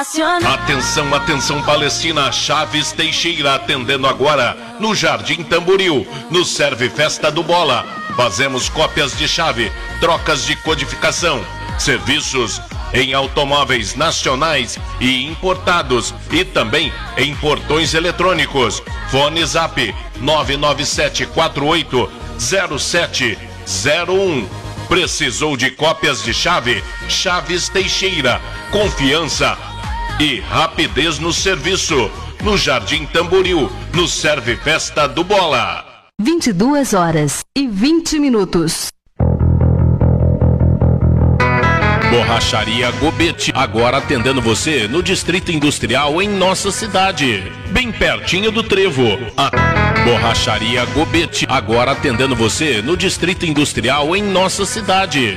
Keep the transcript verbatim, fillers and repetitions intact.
Atenção, atenção Palestina, Chaves Teixeira atendendo agora no Jardim Tamboril, no Serve Festa do Bola. Fazemos cópias de chave, trocas de codificação, serviços em automóveis nacionais e importados e também em portões eletrônicos. Fone Zap nove nove sete quatro oito zero sete zero um. Precisou de cópias de chave? Chaves Teixeira, confiança e rapidez no serviço. No Jardim Tamboril, no Serve Festa do Bola. vinte e duas horas e vinte minutos. Borracharia Gobete, agora atendendo você no Distrito Industrial em nossa cidade, bem pertinho do Trevo. A Borracharia Gobete, agora atendendo você no Distrito Industrial em nossa cidade.